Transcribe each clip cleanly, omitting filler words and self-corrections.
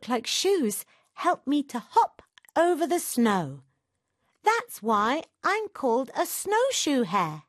like shoes help me to hop over the snow. That's why I'm called a snowshoe hare.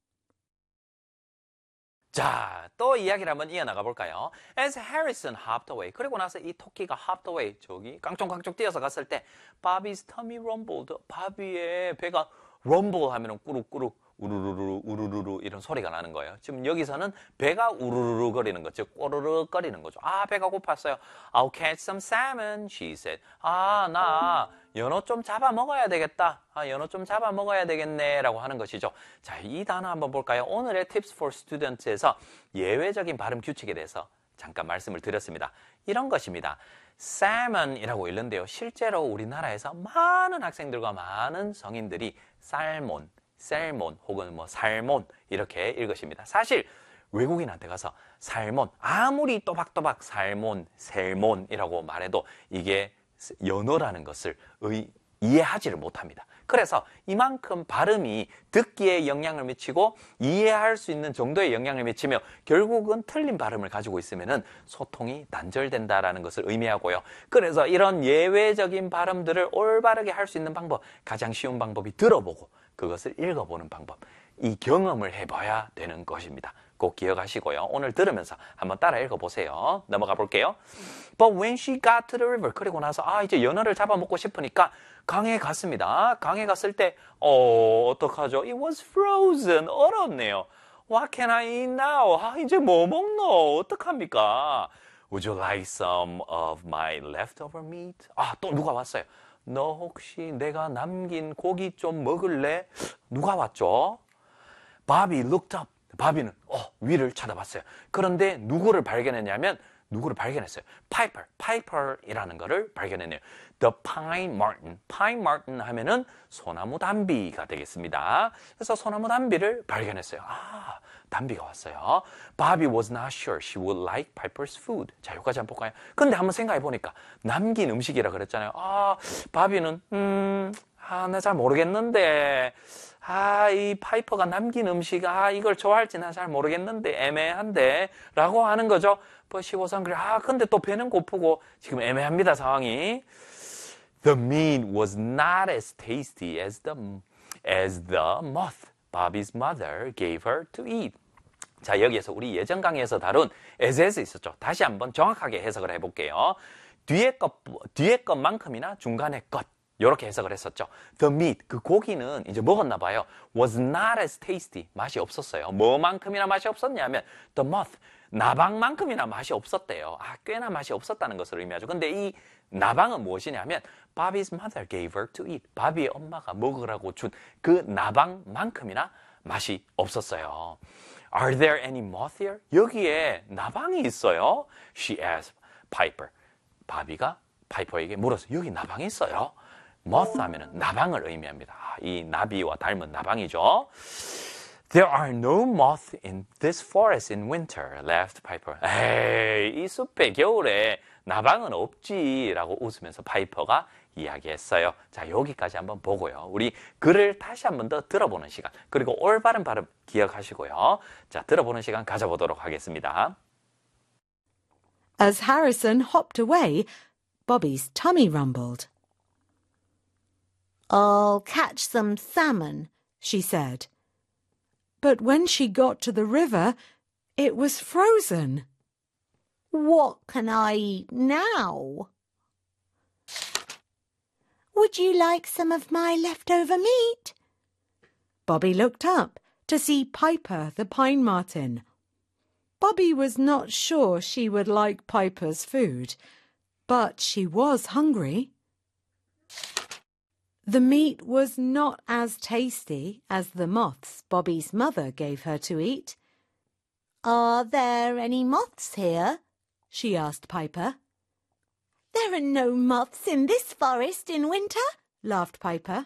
자, 또 이야기를 한번 이어나가 볼까요? As Harrison hopped away. 그리고 나서 이 토끼가 hopped away. 저기 깡총깡총 뛰어서 갔을 때 Bobby's tummy rumbled. 바비의 배가 rumble 하면은 꾸룩꾸룩 우르르르 우르르르 이런 소리가 나는 거예요. 지금 여기서는 배가 우르르르 거리는 거죠. 꼬르륵 거리는 거죠. 아, 배가 고팠어요. I'll catch some salmon, she said. 아, 나 연어 좀 잡아 먹어야 되겠다. 아, 연어 좀 잡아 먹어야 되겠네 라고 하는 것이죠. 자, 이 단어 한번 볼까요? 오늘의 Tips for Students에서 예외적인 발음 규칙에 대해서 잠깐 말씀을 드렸습니다. 이런 것입니다. salmon이라고 읽는데요. 실제로 우리나라에서 많은 학생들과 많은 성인들이 살몬, 셀몬 혹은 뭐 살몬 이렇게 읽으십니다. 사실 외국인한테 가서 살몬 아무리 또박또박 살몬, 셀몬이라고 말해도 이게 연어라는 것을 이해하지를 못합니다. 그래서 이만큼 발음이 듣기에 영향을 미치고 이해할 수 있는 정도의 영향을 미치며 결국은 틀린 발음을 가지고 있으면 소통이 단절된다라는 것을 의미하고요. 그래서 이런 예외적인 발음들을 올바르게 할 수 있는 방법, 가장 쉬운 방법이 들어보고 그것을 읽어보는 방법, 이 경험을 해봐야 되는 것입니다. 꼭 기억하시고요. 오늘 들으면서 한번 따라 읽어보세요. 넘어가 볼게요. But when she got to the river, 그리고 나서 이제 연어를 잡아먹고 싶으니까 강에 갔습니다. 강에 갔을 때 어떡하죠? It was frozen. 얼었네요. What can I eat now? 이제 뭐 먹노? 어떡합니까? Would you like some of my leftover meat? 또 누가 왔어요. 너 혹시 내가 남긴 고기 좀 먹을래? 누가 왔죠? Bobby looked up. 바비는 위를 쳐다봤어요. 그런데 누구를 발견했냐면 누구를 발견했어요? Piper이라는 거를 발견했네요. The Pine Marten. Pine Marten 하면은 소나무 담비가 되겠습니다. 그래서 소나무 담비를 발견했어요. 담비가 왔어요. Bobby was not sure she would like Piper's food. 자, 여기까지 한번 볼까요? 근데 한번 생각해 보니까 남긴 음식이라 그랬잖아요. 바비는 나 잘 모르겠는데 이 파이퍼가 남긴 음식, 이걸 좋아할지 난 잘 모르겠는데, 애매한데, 라고 하는 거죠. But she was hungry. 근데 또 배는 고프고, 지금 애매합니다, 상황이. The meat was not as tasty as the moth Bobby's mother gave her to eat. 자, 여기에서 우리 예전 강의에서 다룬 as에 있었죠. 다시 한번 정확하게 해석을 해볼게요. 뒤에 것만큼이나 중간의 것. 이렇게 해석을 했었죠. The meat, 그 고기는 이제 먹었나 봐요. Was not as tasty, 맛이 없었어요. 뭐만큼이나 맛이 없었냐면 the moth, 나방만큼이나 맛이 없었대요. 꽤나 맛이 없었다는 것을 의미하죠. 근데 이 나방은 무엇이냐면 Bobby's mother gave her to eat. 바비의 엄마가 먹으라고 준 그 나방만큼이나 맛이 없었어요. Are there any moth here? 여기에 나방이 있어요? She asked Piper. 바비가 파이퍼에게 물었어요. 여기 나방이 있어요? moth 하면은 나방을 의미합니다. 이 나비와 닮은 나방이죠. There are no moths in this forest in winter, laughed Piper. 이 숲의 겨울에 나방은 없지라고 웃으면서 파이퍼가 이야기했어요. 자, 여기까지 한번 보고요. 우리 글을 다시 한번 더 들어보는 시간, 그리고 올바른 발음 기억하시고요. 자, 들어보는 시간 가져보도록 하겠습니다. As Harrison hopped away, Bobby's tummy rumbled. I'll catch some salmon, she said. But when she got to the river, it was frozen. What can I eat now? Would you like some of my leftover meat? Bobby looked up to see Piper the Pine Marten. Bobby was not sure she would like Piper's food, but she was hungry. The meat was not as tasty as the moths Bobby's mother gave her to eat. Are there any moths here? She asked Piper. There are no moths in this forest in winter, laughed Piper.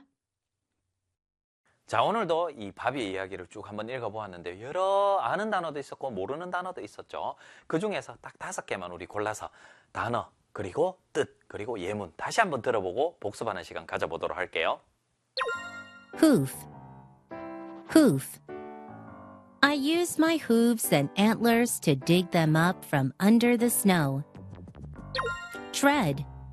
자, 오늘도 이 바비의 이야기를 쭉 한번 읽어보았는데 여러 아는 단어도 있었고 모르는 단어도 있었죠. 그 중에서 딱 5개만 우리 골라서 단어, 그리고 뜻, 그리고 예문 다시 한번 들어보고 복습하는 시간 가져보도록 할게요. Hoof. Hoof. I use my hooves and antlers to dig them up from under the snow. tread